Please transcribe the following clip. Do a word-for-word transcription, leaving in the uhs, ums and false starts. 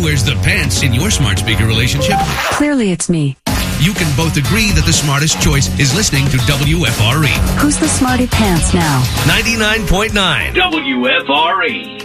wears the pants in your smart speaker relationship? Clearly it's me. You can both agree that the smartest choice is listening to W F R E. Who's the smarty pants now? ninety-nine point nine W F R E.